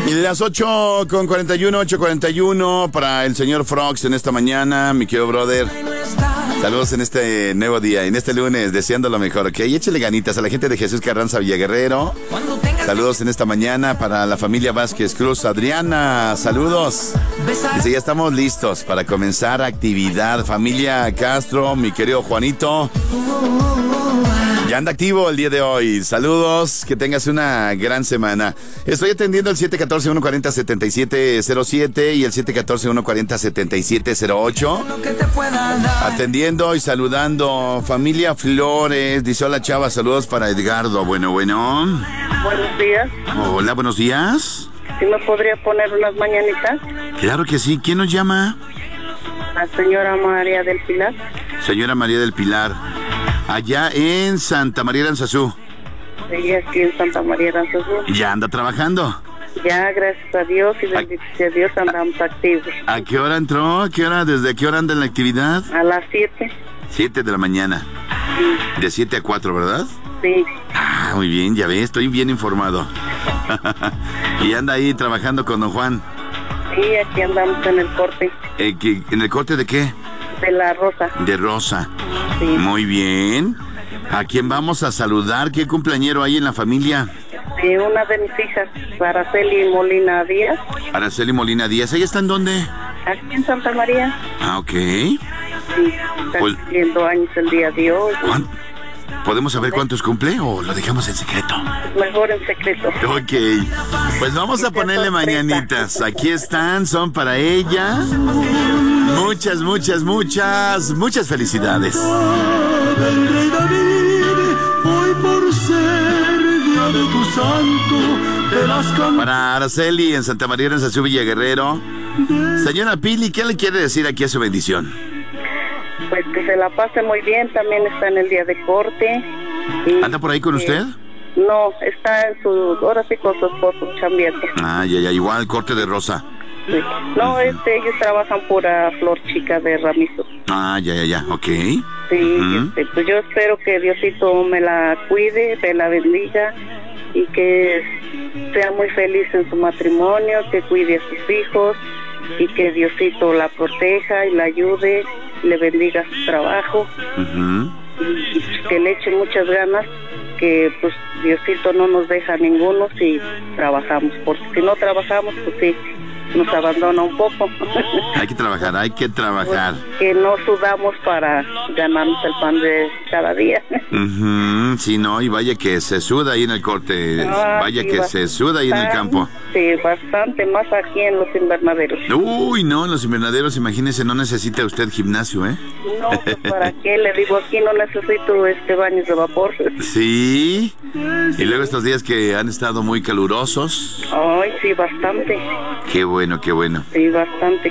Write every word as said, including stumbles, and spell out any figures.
Y las ocho con cuarenta y uno, ocho cuarenta y uno para el señor Frogs en esta mañana, mi querido brother. Saludos en este nuevo día, en este lunes, deseando lo mejor, ¿ok? Y échale ganitas a la gente de Jesús Carranza Villaguerrero. Saludos en esta mañana para la familia Vázquez Cruz. Adriana, saludos. Dice, ya estamos listos para comenzar actividad. Familia Castro, mi querido Juanito. Ya anda activo el día de hoy. Saludos, que tengas una gran semana. Estoy atendiendo el siete uno cuatro, uno cuatro cero, siete siete cero siete y el siete uno cuatro, uno cuatro cero, siete siete cero ocho. Atendiendo y saludando. Familia Flores, dice hola chava, saludos para Edgardo. Bueno, bueno. Buenos días. Hola, buenos días. ¿Sí me podría poner unas mañanitas? Claro que sí. ¿Quién nos llama? La señora María del Pilar. Señora María del Pilar. Allá en Santa María de Aranzazú. Sí, aquí en Santa María de Aranzazú. ¿Ya anda trabajando? Ya, gracias a Dios y bendito sea Dios, andamos activos. ¿A qué hora entró? ¿A qué hora? ¿Desde qué hora anda en la actividad? A las siete. Siete de la mañana. Sí. De siete a cuatro, ¿verdad? Sí. Ah, muy bien, ya ves, estoy bien informado. Y anda ahí trabajando con don Juan. Sí, aquí andamos en el corte. Eh, ¿qué- ¿En el corte de qué? De la Rosa. De Rosa. Sí. Muy bien. ¿A quién vamos a saludar? ¿Qué cumpleañero hay en la familia? Sí, una de mis hijas, Araceli Molina Díaz. Araceli Molina Díaz. ¿Ella está en dónde? Aquí en Santa María. Ah, ok. Sí, está Pues- cumpliendo años el día de hoy. ¿Cuán- ¿Podemos saber cuántos cumple o lo dejamos en secreto? Mejor en secreto. Ok, pues vamos a ponerle mañanitas. Aquí están, son para ella. Muchas, muchas, muchas, muchas felicidades. Del rey David, hoy por ser día de tu santo, te las canto. Para Araceli en Santa María de Aranzazú, Villaguerrero. Señora Pili, ¿qué le quiere decir aquí a su bendición? Pues que se la pase muy bien, también está en el día de corte. Y, ¿Anda por ahí con eh, usted? No, está en su, ahora sí con su esposo chambeando. Ah, ya, ya, igual, corte de Rosa. Sí. No, este, ellos trabajan pura flor chica de ramizo. Ah, ya, ya, ya, ok. Sí, Ujú. este, pues yo espero que Diosito me la cuide, me la bendiga y que sea muy feliz en su matrimonio, que cuide a sus hijos y que Diosito la proteja y la ayude, le bendiga su trabajo. Ujú. Y que le eche muchas ganas, que pues Diosito no nos deja a ninguno si trabajamos, porque si no trabajamos pues sí, nos abandona un poco. Hay que trabajar, hay que trabajar. Que no sudamos para ganarnos el pan de cada día. Ujú, sí, no, y vaya que se suda ahí en el corte, Ah, vaya sí, que se suda ahí en el campo. Sí, bastante, más aquí en los invernaderos. Uy, no, en los invernaderos, imagínese, no necesita usted gimnasio, ¿eh? No, pues para qué, le digo, aquí no necesito este baños de vapor. Sí, y luego estos días que han estado muy calurosos, Ay, sí, bastante, qué bueno, qué bueno. sí, bastante